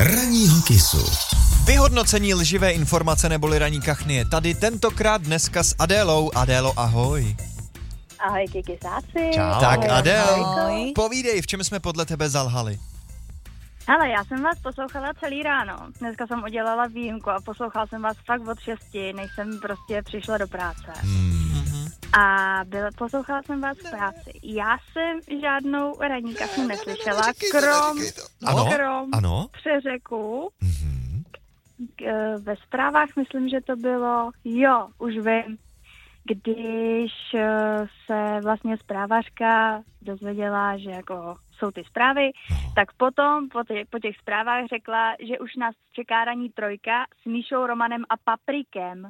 Ranního kysu. Vyhodnocení lživé informace neboli ranní kachny je tady tentokrát dneska s Adélou. Adélo, ahoj. Ahoj, kykysáci. Čau. Tak Adél, Ahoj. povídej, v čem jsme podle tebe zalhali? Hele, já jsem vás poslouchala celý ráno. Dneska jsem udělala výjimku a poslouchala jsem vás fakt od 6, než jsem prostě přišla do práce. A poslouchala jsem vás v práci. Já jsem žádnou ranní kachnu neslyšela, krom Ano? přeřeku. Ve zprávách myslím, že to bylo, už vím, když se vlastně zprávařka dozvěděla, že jako jsou ty zprávy, tak potom po těch zprávách řekla, že už nás čeká ranní trojka s Míšou, Romanem a Paprikem.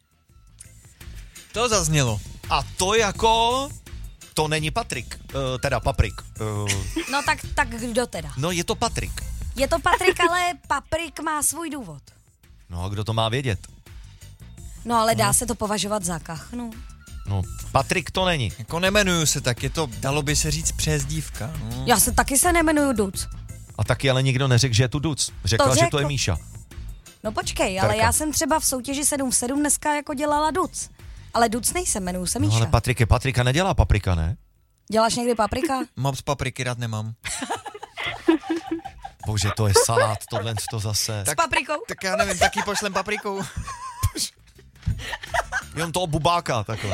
To zaznělo. A to jako... To není Patrik, teda Paprik. No tak kdo teda? No je to Patrik. Je to Patrik, ale Paprik má svůj důvod. No a kdo to má vědět? No ale dá se to považovat za kachnu. No Patrik to není. Jako nemenuju se tak, je to, dalo by se říct, přezdívka. No. Já se taky se nemenuju Duc. A taky ale nikdo neřekl, že je tu Duc. Řekla, že to je Míša. No počkej, ale Terka. já jsem třeba v soutěži 7 v 7 dneska jako dělala Duc. Ale Duc nejsem, jmenuju se Míša. No ale Patrik je Patrik a nedělá Paprika, ne? Děláš někdy Paprika? Moc papriky rád nemám. Bože, to je salát, tohle to zase. S paprikou? Tak já nevím, taky pošlem paprikou. Jenom toho bubáka, takhle.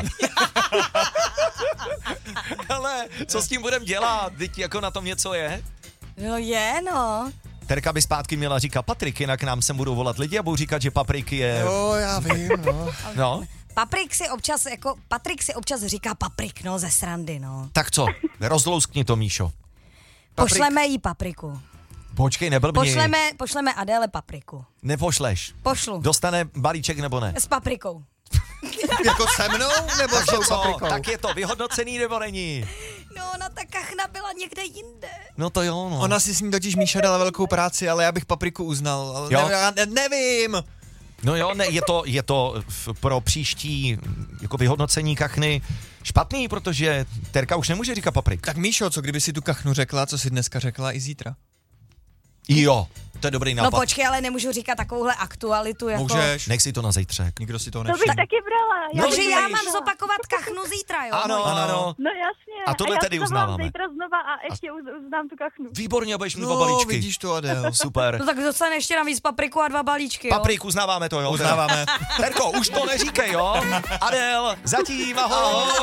Hele, co s tím budem dělat? Teď jako na tom něco je? No je, no. Terka by zpátky měla říkat Patrik, jinak nám sem budou volat lidi a budou říkat, že Paprik je... Jo, já vím, no. No, Patrik si občas říká Paprik, no, ze srandy, no. tak co? Rozlouskni to, Míšo. Pošleme jí Papriku. Počkej, neblbni. Pošleme Adéle Papriku. Nepošleš. Pošlu. Dostane balíček nebo ne? S paprikou. Jako se mnou, nebo s tou paprikou? Tak je to vyhodnocený nebo není? No, ona ta kachna byla někde jinde. No to jo, no. Ona si s ní totiž Míša dala velkou práci, ale já bych papriku uznal. Ale Jo. nevím. No jo, ne, je to pro příští jako vyhodnocení kachny špatný, protože Terka už nemůže říkat Paprik. Tak Míšo, co kdyby si tu kachnu řekla, co si dneska řekla i zítra? Jo, to je dobrý nápad. No počkej, ale nemůžu říkat takovouhle aktualitu jako... Můžeš. Nech si to na zítřek. Nikdo si toho To bych nevšiml. taky brala. Takže bych já taky mám brala. zopakovat kachnu zítra, jo? Ano. No jasně. A tohle já tedy si to uznáváme. mám zítra znova a ještě uznám tu kachnu. Výborně, budeš mít 2 No, balíčky. vidíš to, Adél. Super. No tak dostane ještě navíc papriku a 2 balíčky, jo? Paprik, uznáváme to, jo? Uznáváme. Terko, už to neříkej, jo? Adel, zatím, ahoj.